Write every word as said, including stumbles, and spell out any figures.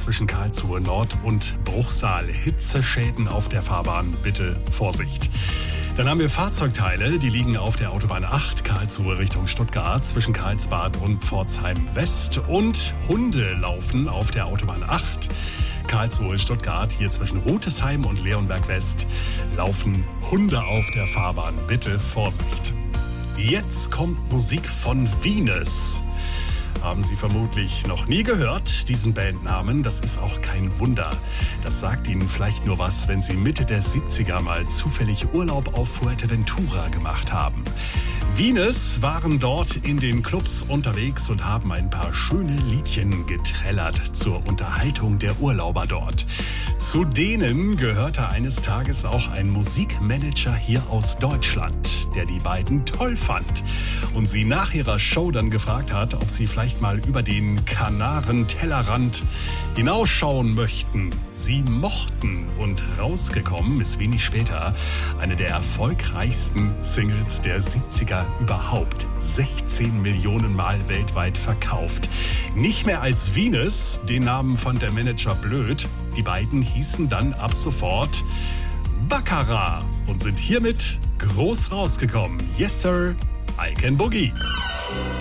zwischen Karlsruhe Nord und Bruchsal. Hitzeschäden auf der Fahrbahn, bitte Vorsicht. Dann haben wir Fahrzeugteile, die liegen auf der Autobahn acht, Karlsruhe Richtung Stuttgart, zwischen Karlsbad und Pforzheim West. Und Hunde laufen auf der Autobahn acht, Karlsruhe Stuttgart, hier zwischen Rutesheim und Leonberg West, laufen Hunde auf der Fahrbahn, bitte Vorsicht. Jetzt kommt Musik von Venus. Haben Sie vermutlich noch nie gehört, diesen Bandnamen. Das ist auch kein Wunder. Das sagt Ihnen vielleicht nur was, wenn Sie Mitte der siebziger mal zufällig Urlaub auf Fuerteventura gemacht haben. Venus waren dort in den Clubs unterwegs und haben ein paar schöne Liedchen getrellert zur Unterhaltung der Urlauber dort. Zu denen gehörte eines Tages auch ein Musikmanager hier aus Deutschland, der die beiden toll fand und sie nach ihrer Show dann gefragt hat, ob sie vielleicht mal über den Kanaren-Tellerrand hinausschauen möchten. Sie mochten und rausgekommen ist wenig später eine der erfolgreichsten Singles der siebziger überhaupt. sechzehn Millionen Mal weltweit verkauft. Nicht mehr als Venus, den Namen fand der Manager blöd. Die beiden hießen dann ab sofort Baccarat und sind hiermit groß rausgekommen. Yes, sir, I can boogie.